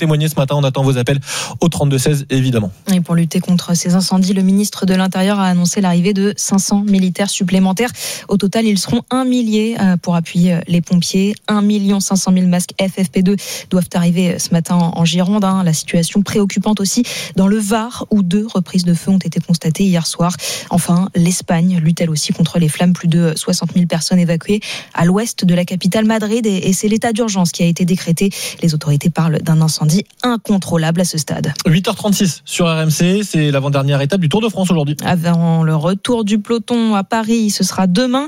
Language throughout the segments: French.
témoigner ce matin. On attend vos appels au 32-16 évidemment. Et pour lutter contre ces incendies, le ministre de l'Intérieur a annoncé l'arrivée de 500 militaires supplémentaires. Au total, ils seront 1 millier pour appuyer les pompiers. 1 500 000 masques FFP2 doivent arriver ce matin en Gironde. La situation préoccupante aussi dans le Var où 2 reprises de feu ont été constatées hier soir. Enfin, l'Espagne lutte elle aussi contre les flammes. Plus de 60 000 personnes évacuées à l'ouest de la capitale Madrid et c'est l'état d'urgence qui a été décrété. Les autorités parlent d'un incendie incontrôlable à ce stade. 8h36 sur RMC, c'est l'avant-dernière étape du Tour de France aujourd'hui. Avant le retour du peloton à Paris, ce sera demain.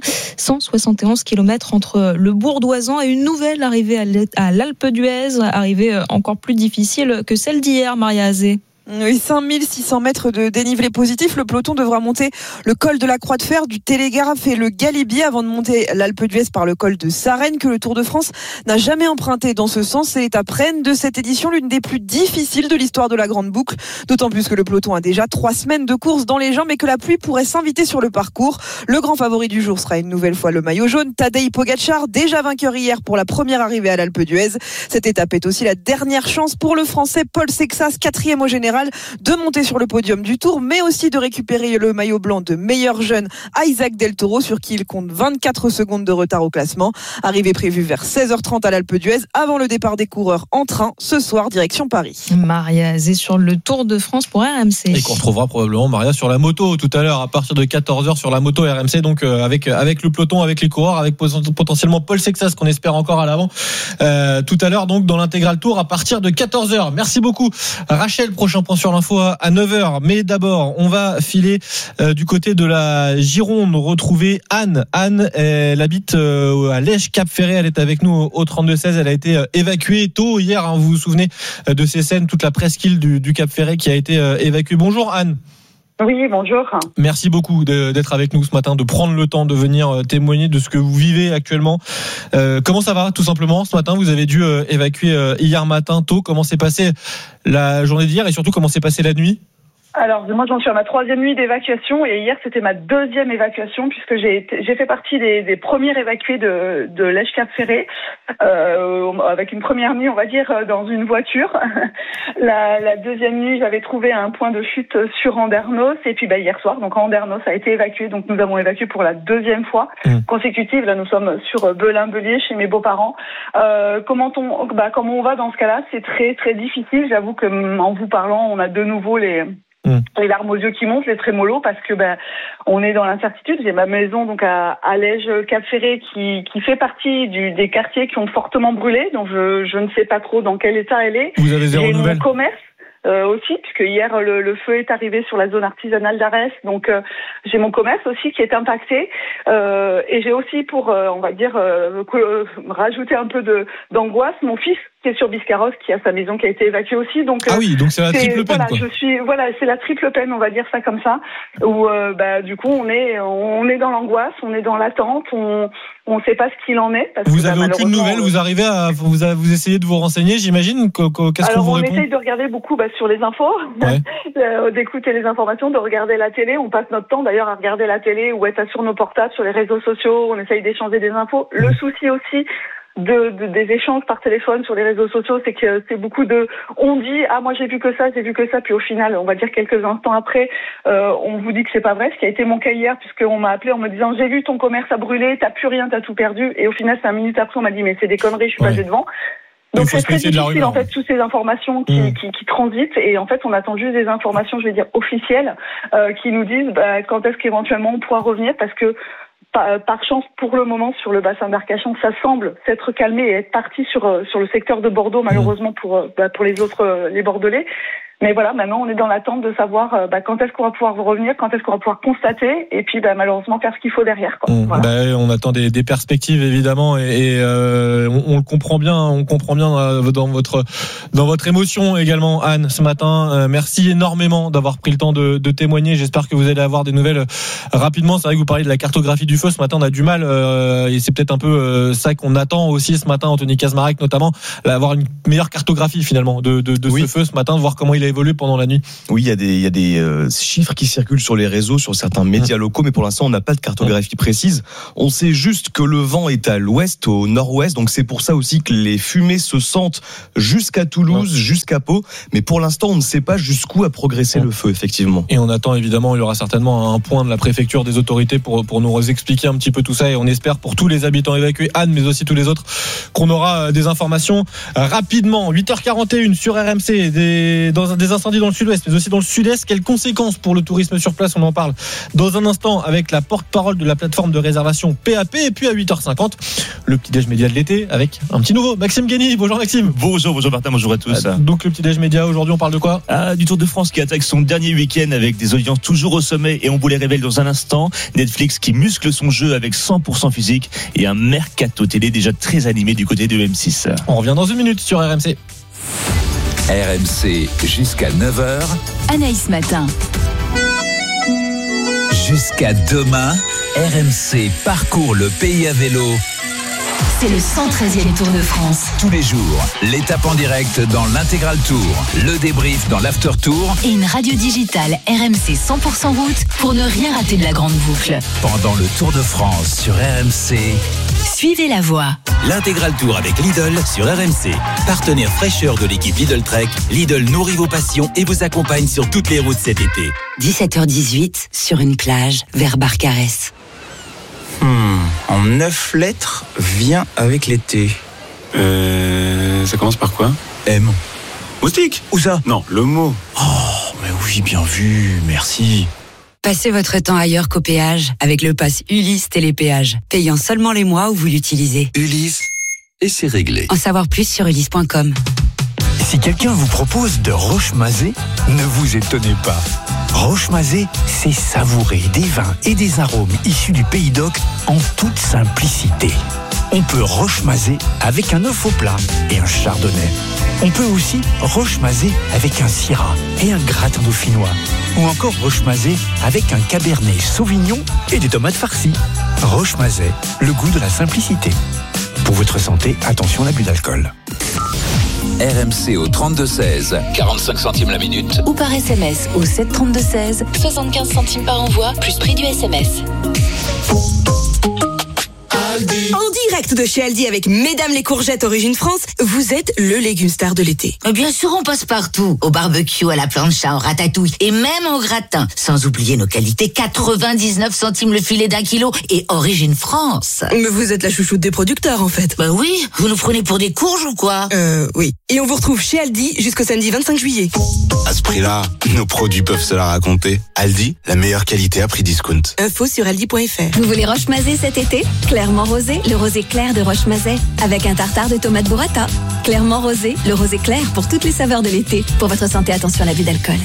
171 km entre le Bourdoisan et une nouvelle arrivée à l'Alpe d'Huez, arrivée encore plus difficile que celle d'hier, Maria Azé. Oui, 5600 mètres de dénivelé positif. Le peloton devra monter le col de la Croix de Fer, du Télégraphe et le Galibier avant de monter l'Alpe d'Huez par le col de Sarenne que le Tour de France n'a jamais emprunté. Dans ce sens, c'est l'étape reine de cette édition, l'une des plus difficiles de l'histoire de la Grande Boucle. D'autant plus que le peloton a déjà 3 semaines de course dans les jambes et que la pluie pourrait s'inviter sur le parcours. Le grand favori du jour sera une nouvelle fois le maillot jaune, Tadej Pogačar, déjà vainqueur hier pour la première arrivée à l'Alpe d'Huez. Cette étape est aussi la dernière chance pour le Français Paul Sexas, 4e au général, de monter sur le podium du Tour, mais aussi de récupérer le maillot blanc de meilleur jeune Isaac Del Toro, sur qui il compte 24 secondes de retard au classement. Arrivée prévue vers 16h30 à l'Alpe d'Huez, avant le départ des coureurs en train, ce soir, direction Paris. Maria Azé sur le Tour de France pour RMC. Et qu'on retrouvera probablement Maria sur la moto tout à l'heure, à partir de 14h sur la moto RMC, donc avec le peloton, avec les coureurs, avec potentiellement Paul Sexas, qu'on espère encore à l'avant tout à l'heure, donc dans l'intégral Tour à partir de 14h. Merci beaucoup Rachel, prochain point sur l'info à 9h, mais d'abord on va filer du côté de la Gironde, retrouver Anne, elle habite à Lège-Cap-Ferré, elle est avec nous au 32-16, elle a été évacuée tôt hier, vous vous souvenez de ces scènes, toute la presqu'île du Cap-Ferré qui a été évacuée. Bonjour Anne. Oui, bonjour. Merci beaucoup d'être avec nous ce matin, de prendre le temps de venir témoigner de ce que vous vivez actuellement. Comment ça va, tout simplement, ce matin? Vous avez dû évacuer hier matin tôt. Comment s'est passée la journée d'hier et surtout comment s'est passée la nuit? Alors, moi, j'en suis à ma 3e nuit d'évacuation et hier, c'était ma 2e évacuation puisque j'ai fait partie des premières évacuées de Lège-Cap-Ferré avec une première nuit, on va dire, dans une voiture. La 2e nuit, j'avais trouvé un point de chute sur Andernos et puis hier soir, donc Andernos a été évacué. Donc, nous avons évacué pour la 2e fois consécutive. Là, nous sommes sur Belin-Bellier chez mes beaux-parents. Comment on va dans ce cas-là? C'est très, très difficile. J'avoue que en vous parlant, on a de nouveau les larmes aux yeux qui montent, les trémolos, parce que on est dans l'incertitude. J'ai ma maison donc à Lège-Cap-Ferré qui fait partie des quartiers qui ont fortement brûlé, donc je ne sais pas trop dans quel état elle est. Vous avez zéro nouvelle? Mon commerce aussi, puisque hier le feu est arrivé sur la zone artisanale d'Arès, donc j'ai mon commerce aussi qui est impacté, et j'ai aussi pour rajouter un peu d'angoisse, mon fils qui est sur Biscarrosse, qui a sa maison qui a été évacuée aussi, donc donc c'est la triple peine, quoi. C'est la triple peine, on va dire ça comme ça, où du coup on est dans l'angoisse, on est dans l'attente, on sait pas ce qu'il en est. Parce vous que, avez aucune nouvelle, vous arrivez à vous essayez de vous renseigner, j'imagine. Qu'est-ce qu'on vous répond? On essaye de regarder beaucoup sur les infos, d'écouter les informations, de regarder la télé. On passe notre temps d'ailleurs à regarder la télé ou être sur nos portables, sur les réseaux sociaux. On essaye d'échanger des infos. Le souci aussi des échanges par téléphone sur les réseaux sociaux, c'est que c'est beaucoup on dit moi j'ai vu que ça, puis au final on va dire quelques instants après on vous dit que c'est pas vrai, ce qui a été mon cas hier, puisqu'on m'a appelé en me disant j'ai vu ton commerce a brûlé, t'as plus rien, t'as tout perdu, et au final 5 minutes après on m'a dit mais c'est des conneries, je suis passé devant. Donc c'est très difficile en fait, toutes ces informations qui transitent, et en fait on attend juste des informations, je vais dire officielles, qui nous disent quand est-ce qu'éventuellement on pourra revenir, parce que par chance, pour le moment, sur le bassin d'Arcachon, ça semble s'être calmé et être parti sur le secteur de Bordeaux, malheureusement pour les autres, les Bordelais. Mais voilà, maintenant on est dans l'attente de savoir quand est-ce qu'on va pouvoir revenir, quand est-ce qu'on va pouvoir constater, et puis malheureusement faire ce qu'il faut derrière, quoi. Voilà. On attend des perspectives évidemment, et on le comprend bien, dans votre émotion également, Anne, ce matin. Merci énormément d'avoir pris le temps de témoigner. J'espère que vous allez avoir des nouvelles rapidement. C'est vrai que vous parlez de la cartographie du feu. Ce matin on a du mal, et c'est peut-être un peu ça qu'on attend aussi ce matin, Anthony Kazmarek notamment, avoir une meilleure cartographie finalement de ce feu ce matin, de voir comment il a évolué pendant la nuit. Oui, il y a des chiffres qui circulent sur les réseaux, sur certains médias locaux, mais pour l'instant, on n'a pas de cartographie précise. On sait juste que le vent est à l'ouest, au nord-ouest, donc c'est pour ça aussi que les fumées se sentent jusqu'à Toulouse, jusqu'à Pau, mais pour l'instant, on ne sait pas jusqu'où a progressé le feu, effectivement. Et on attend évidemment, il y aura certainement un point de la préfecture des autorités pour nous expliquer un petit peu tout ça, et on espère pour tous les habitants évacués, Anne, mais aussi tous les autres, qu'on aura des informations rapidement. 8h41 sur RMC, des incendies dans le sud-ouest, mais aussi dans le sud-est. Quelles conséquences pour le tourisme sur place? On en parle dans un instant avec la porte-parole de la plateforme de réservation PAP. Et puis à 8h50, le petit-déj média de l'été avec un petit nouveau, Maxime Guény. Bonjour Maxime. Bonjour Martin, bonjour à tous. Donc le petit-déj média, aujourd'hui on parle de quoi? Du Tour de France qui attaque son dernier week-end avec des audiences toujours au sommet, et on vous les révèle dans un instant. Netflix qui muscle son jeu avec 100% physique et un mercato télé déjà très animé du côté de M6. On revient dans une minute sur RMC. RMC jusqu'à 9h. Anaïs Matin. Jusqu'à demain, RMC parcourt le pays à vélo. C'est le 113e Tour de France. Tous les jours, l'étape en direct dans l'Intégral Tour, le débrief dans l'After Tour et une radio digitale RMC 100% route pour ne rien rater de la grande boucle. Pendant le Tour de France sur RMC. Suivez la voie. L'Intégral Tour avec Lidl sur RMC. Partenaire fraîcheur de l'équipe Lidl Trek, Lidl nourrit vos passions et vous accompagne sur toutes les routes cet été. 17h18 sur une plage vers Barcarès. En 9 lettres, vient avec l'été. Ça commence par quoi? M. Moustique? Où ça? Non, le mot. Oh, mais oui, bien vu, merci. Passez votre temps ailleurs qu'au péage avec le pass Ulysse Télépéage, payant seulement les mois où vous l'utilisez. Ulysse, et c'est réglé. En savoir plus sur ulysse.com. Si quelqu'un vous propose de Roche-Mazet, ne vous étonnez pas. Roche-Mazet, c'est savourer des vins et des arômes issus du Pays d'Oc en toute simplicité. On peut Roche-Mazet avec un œuf au plat et un chardonnay. On peut aussi Roche-Mazet avec un syrah et un gratin dauphinois. Ou encore Roche-Mazet avec un cabernet sauvignon et des tomates farcies. Roche-Mazet, le goût de la simplicité. Pour votre santé, attention à l'abus d'alcool. RMC au 32-16, 45 centimes la minute. Ou par SMS au 732-16, 75 centimes par envoi, plus prix du SMS. En direct de chez Aldi avec Mesdames les courgettes Origine France, vous êtes le légume star de l'été. Bien sûr, on passe partout. Au barbecue, à la plancha, en ratatouille et même en gratin. Sans oublier nos qualités, 99 centimes le filet d'1 kilo et Origine France. Mais vous êtes la chouchoute des producteurs en fait. Oui, vous nous prenez pour des courges ou quoi? Oui. Et on vous retrouve chez Aldi jusqu'au samedi 25 juillet. À ce prix-là, nos produits peuvent se la raconter. Aldi, la meilleure qualité à prix discount. Info sur aldi.fr. Vous voulez Roche-Mazet cet été? Clairement rosé, le rosé clair de Roche-Mazet, avec un tartare de tomates burrata. Clairement rosé, le rosé clair pour toutes les saveurs de l'été. Pour votre santé, attention à l'abus d'alcool.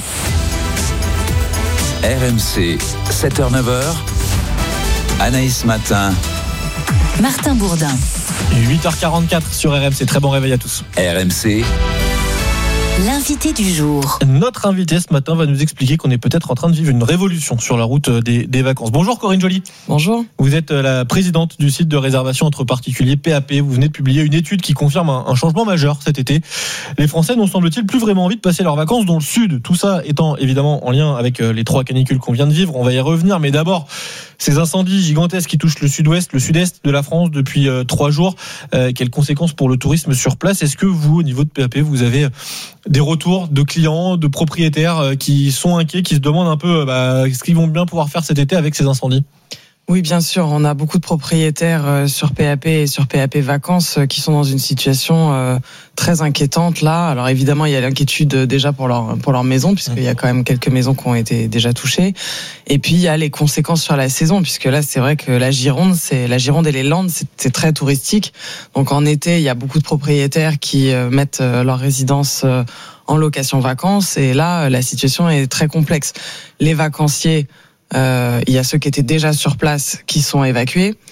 RMC, 7h-9h. Anaïs Matin. Martin Bourdin. 8h44 sur RMC. Très bon réveil à tous. RMC. L'invité du jour. Notre invité ce matin va nous expliquer qu'on est peut-être en train de vivre une révolution sur la route des vacances. Bonjour Corinne Joly. Bonjour. Vous êtes la présidente du site de réservation entre particuliers PAP. Vous venez de publier une étude qui confirme un changement majeur cet été. Les Français n'ont semble-t-il plus vraiment envie de passer leurs vacances dans le sud. Tout ça étant évidemment en lien avec les 3 canicules qu'on vient de vivre. On va y revenir. Mais d'abord, ces incendies gigantesques qui touchent le sud-ouest, le sud-est de la France depuis 3 jours. Quelles conséquences pour le tourisme sur place? Est-ce que vous, au niveau de PAP, vous avez des retours de clients, de propriétaires qui sont inquiets, qui se demandent un peu ce qu'ils vont bien pouvoir faire cet été avec ces incendies? Oui, bien sûr. On a beaucoup de propriétaires sur PAP et sur PAP Vacances qui sont dans une situation très inquiétante là. Alors évidemment, il y a l'inquiétude déjà pour leur maison, puisqu'il y a quand même quelques maisons qui ont été déjà touchées. Et puis il y a les conséquences sur la saison, puisque là c'est vrai que la Gironde et les Landes, c'est très touristique. Donc en été, il y a beaucoup de propriétaires qui mettent leur résidence en location vacances. Et là, la situation est très complexe. Les vacanciers, il y a ceux qui étaient déjà sur place qui sont évacués.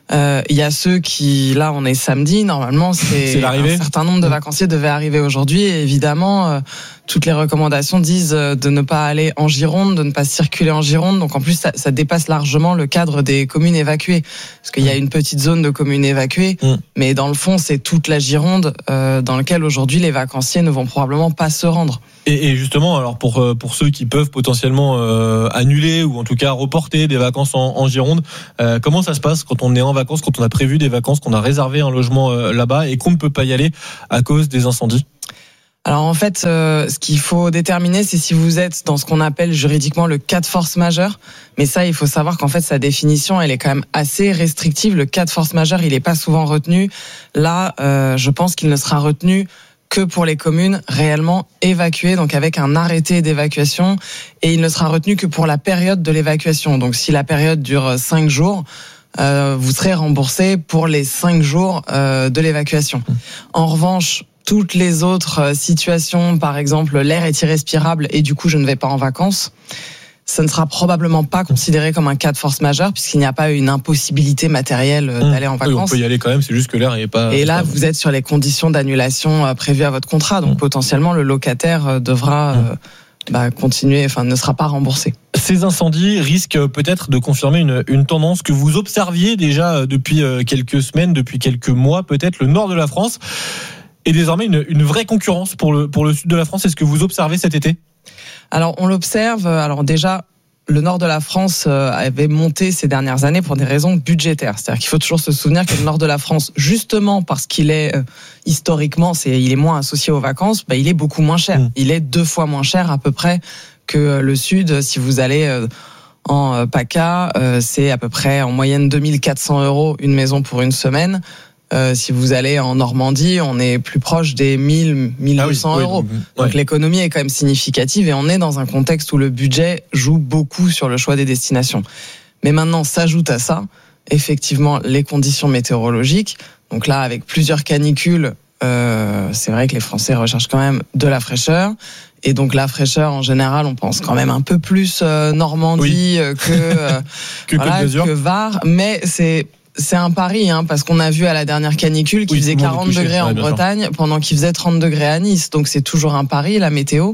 Il y a ceux qui, là, on est samedi, normalement, c'est un certain nombre de vacanciers devaient arriver aujourd'hui. Et évidemment, toutes les recommandations disent de ne pas aller en Gironde, de ne pas circuler en Gironde. Donc en plus, ça dépasse largement le cadre des communes évacuées, parce qu'il y a une petite zone de communes évacuées, mais dans le fond, c'est toute la Gironde dans laquelle aujourd'hui les vacanciers ne vont probablement pas se rendre. Et justement, alors pour ceux qui peuvent potentiellement annuler ou en tout cas reporter des vacances en Gironde, comment ça se passe quand on est en vacances, quand on a prévu des vacances, qu'on a réservé un logement là-bas et qu'on ne peut pas y aller à cause des incendies? Alors en fait, ce qu'il faut déterminer, c'est si vous êtes dans ce qu'on appelle juridiquement le cas de force majeure. Mais ça, il faut savoir qu'en fait, sa définition, elle est quand même assez restrictive. Le cas de force majeure, il n'est pas souvent retenu. Là, je pense qu'il ne sera retenu que pour les communes réellement évacuées, donc avec un arrêté d'évacuation, et il ne sera retenu que pour la période de l'évacuation. Donc si la période dure 5 jours, vous serez remboursé pour les 5 jours de l'évacuation. En revanche, toutes les autres situations, par exemple l'air est irrespirable et du coup je ne vais pas en vacances, ça ne sera probablement pas considéré comme un cas de force majeure puisqu'il n'y a pas une impossibilité matérielle d'aller en vacances. Oui, on peut y aller quand même, c'est juste que l'air n'est pas... Et là, vous êtes sur les conditions d'annulation prévues à votre contrat, donc potentiellement le locataire devra... continuer, ne sera pas remboursé. Ces incendies risquent peut-être de confirmer une tendance que vous observiez déjà depuis quelques semaines, depuis quelques mois, peut-être le nord de la France, et désormais une vraie concurrence pour le sud de la France. Est-ce que vous observez cet été ? Alors on l'observe. Alors déjà, le nord de la France avait monté ces dernières années pour des raisons budgétaires. C'est-à-dire qu'il faut toujours se souvenir que le nord de la France, justement parce qu'il est historiquement, il est moins associé aux vacances, il est beaucoup moins cher. Il est 2 fois moins cher à peu près que le sud. Si vous allez en PACA, c'est à peu près en moyenne 2400 € une maison pour une semaine. Si vous allez en Normandie, on est plus proche des 1000-1200 €. Donc l'économie est quand même significative et on est dans un contexte où le budget joue beaucoup sur le choix des destinations. Mais maintenant, s'ajoute à ça, effectivement, les conditions météorologiques. Donc là, avec plusieurs canicules, c'est vrai que les Français recherchent quand même de la fraîcheur. Et donc la fraîcheur, en général, on pense quand même un peu plus Normandie que Var. Mais c'est un pari, parce qu'on a vu à la dernière canicule qu'il faisait 40 degrés en Bretagne pendant qu'il faisait 30 degrés à Nice. Donc c'est toujours un pari, la météo.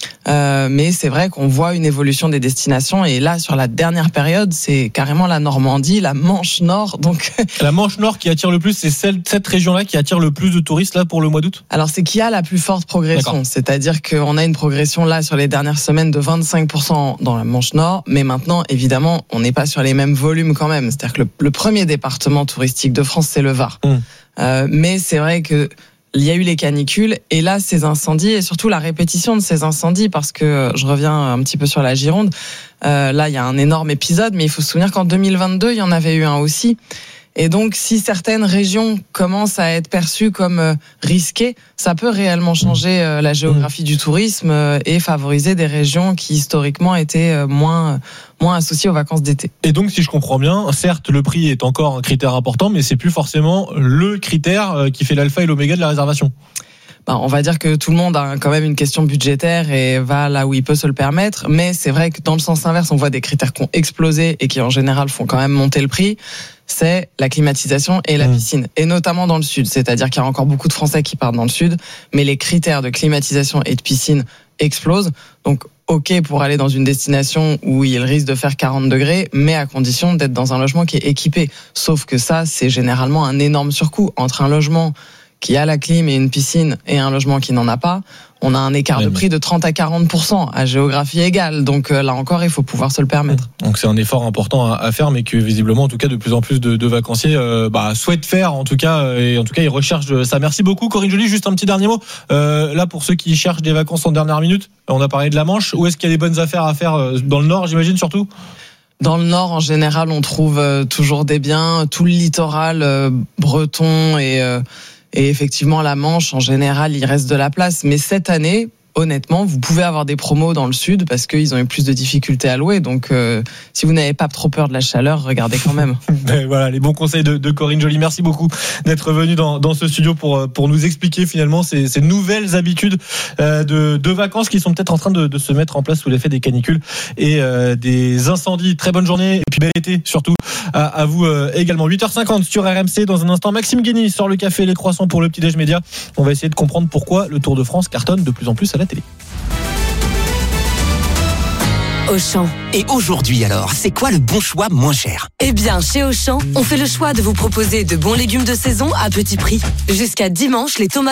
Mais c'est vrai qu'on voit une évolution des destinations. Et là, sur la dernière période, c'est carrément la Normandie, la Manche Nord. Donc la Manche Nord qui attire le plus, c'est cette région-là qui attire le plus de touristes là pour le mois d'août ? Alors c'est qu'il y a la plus forte progression. D'accord. C'est-à-dire qu'on a une progression là sur les dernières semaines de 25% dans la Manche Nord. Mais maintenant, évidemment, on n'est pas sur les mêmes volumes quand même. C'est-à-dire que le premier département touristique de France, c'est le Var. Mais c'est vrai que il y a eu les canicules et là ces incendies et surtout la répétition de ces incendies, parce que je reviens un petit peu sur la Gironde, là il y a un énorme épisode, mais il faut se souvenir qu'en 2022 il y en avait eu un aussi. Et donc, si certaines régions commencent à être perçues comme risquées, ça peut réellement changer la géographie du tourisme et favoriser des régions qui historiquement étaient moins associées aux vacances d'été. Et donc, si je comprends bien, certes, le prix est encore un critère important, mais c'est plus forcément le critère qui fait l'alpha et l'oméga de la réservation. On va dire que tout le monde a quand même une question budgétaire et va là où il peut se le permettre. Mais c'est vrai que dans le sens inverse, on voit des critères qui ont explosé et qui en général font quand même monter le prix. C'est la climatisation et la piscine. Et notamment dans le sud. C'est-à-dire qu'il y a encore beaucoup de Français qui partent dans le sud. Mais les critères de climatisation et de piscine explosent. Donc, OK pour aller dans une destination où il risque de faire 40 degrés, mais à condition d'être dans un logement qui est équipé. Sauf que ça, c'est généralement un énorme surcoût. Entre un logement qui a la clim et une piscine et un logement qui n'en a pas, on a un écart de prix de 30 à 40% à géographie égale. Donc là encore, il faut pouvoir se le permettre. Donc c'est un effort important à faire, mais que visiblement, en tout cas, de plus en plus de vacanciers souhaitent faire, en tout cas, et en tout cas, ils recherchent ça. Merci beaucoup, Corinne Joly. Juste un petit dernier mot. Là, pour ceux qui cherchent des vacances en dernière minute, on a parlé de la Manche. Où est-ce qu'il y a des bonnes affaires à faire dans le Nord, j'imagine, surtout ? Dans le Nord, en général, on trouve toujours des biens. Tout le littoral breton et effectivement, la Manche, en général, il reste de la place. Mais cette année, honnêtement, vous pouvez avoir des promos dans le sud parce qu'ils ont eu plus de difficultés à louer. Donc, si vous n'avez pas trop peur de la chaleur, regardez quand même. Ben voilà, les bons conseils de Corinne Joly. Merci beaucoup d'être venue dans ce studio pour nous expliquer finalement ces nouvelles habitudes de vacances qui sont peut-être en train de se mettre en place sous l'effet des canicules et des incendies. Très bonne journée et puis bel été surtout à vous également. 8h50 sur RMC. Dans un instant, Maxime Guény sort le café et les croissants pour le petit-déj média. On va essayer de comprendre pourquoi le Tour de France cartonne de plus en plus à la télé. Auchan. Et aujourd'hui alors, c'est quoi le bon choix moins cher ? Eh bien, chez Auchan, on fait le choix de vous proposer de bons légumes de saison à petit prix. Jusqu'à dimanche, les tomates